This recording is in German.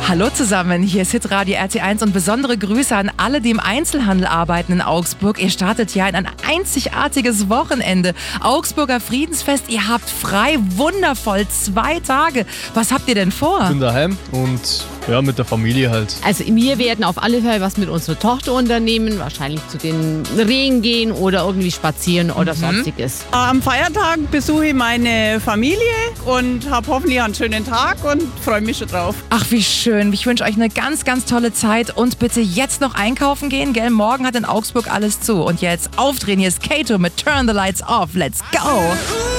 Hallo zusammen, hier ist Hitradio RT1 und besondere Grüße an alle, die im Einzelhandel arbeiten in Augsburg. Ihr startet ja in ein einzigartiges Wochenende. Augsburger Friedensfest, ihr habt frei, wundervoll, 2 Tage. Was habt ihr denn vor? Ich bin daheim und ja, mit der Familie halt. Also wir werden auf alle Fälle was mit unserer Tochter unternehmen, wahrscheinlich zu den Rehen gehen oder irgendwie spazieren oder sonstiges. Am Feiertag besuche ich meine Familie und habe hoffentlich einen schönen Tag und freue mich schon drauf. Ach, wie schön. Ich wünsche euch eine ganz, ganz tolle Zeit und bitte jetzt noch einkaufen gehen, gell? Morgen hat in Augsburg alles zu. Und jetzt aufdrehen, hier ist Kato mit Turn the Lights Off. Let's go!